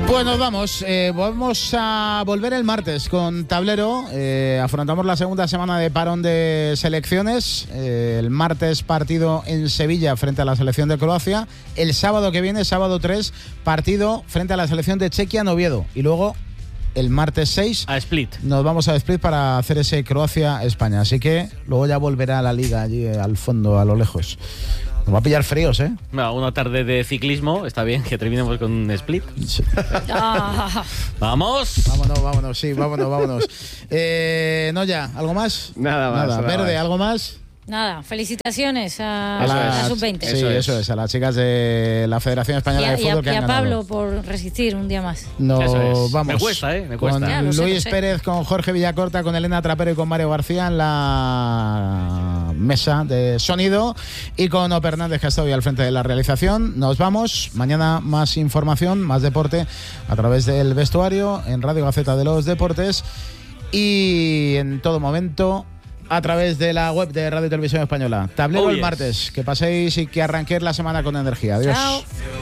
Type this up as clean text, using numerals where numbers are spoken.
Pues nos vamos. Vamos a volver el martes con tablero. Afrontamos la segunda semana de parón de selecciones. El martes partido en Sevilla frente a la selección de Croacia. El sábado que viene, sábado 3, partido frente a la selección de Chequia en Oviedo. Y luego el martes 6 a Split. Nos vamos a Split para hacer ese Croacia-España. Así que luego ya volverá a la liga allí al fondo, a lo lejos. Nos va a pillar fríos, ¿eh? Bueno, una tarde de ciclismo, está bien que terminemos con un Split. Sí. ¡Vamos! Vámonos, sí, vámonos. No ya, ¿algo más? Nada más. Verde, ¿algo más? Nada, felicitaciones a la Sub-20. Sí, eso es, a las chicas de la Federación Española de Fútbol que han ganado. Y a Pablo por resistir un día más. Nos vamos. Me cuesta, me cuesta. Con Luis Pérez, con Jorge Villacorta, con Elena Trapero y con Mario García en la mesa de sonido y con Ope Hernández, que ha estado hoy al frente de la realización. Nos vamos. Mañana más información, más deporte a través del vestuario en Radio Gaceta de los Deportes y en todo momento a través de la web de Radio y Televisión Española. Tablero el martes. Que paséis y que arranquéis la semana con energía. Adiós. Chao.